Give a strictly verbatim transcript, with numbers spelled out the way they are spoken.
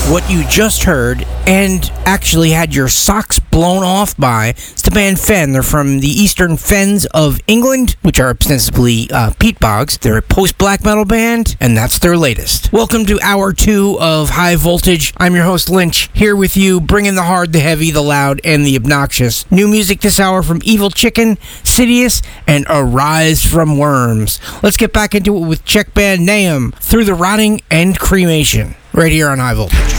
What you just heard, and actually had your socks blown off by, is the band Fen. They're from the Eastern Fens of England, which are ostensibly uh, peat bogs. They're a post-black metal band, and that's their latest. Welcome to Hour two of High Voltage. I'm your host, Lynch, here with you, bringing the hard, the heavy, the loud, and the obnoxious. New music this hour from Evil Chicken, Sidious, and Arise from Worms. Let's get back into it with Czech band Nahum, Through the Rotting and Cremation, right here on High Voltage.